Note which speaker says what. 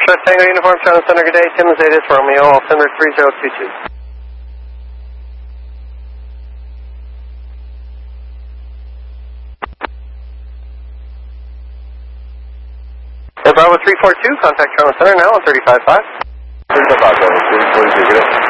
Speaker 1: Northwest Tango Uniform, Charlie Center, good day. Tim Zetas, Romeo, altimeter 3022. Bravo 342, contact Charlie Center now on 35.5.
Speaker 2: 35.5, 342, good day.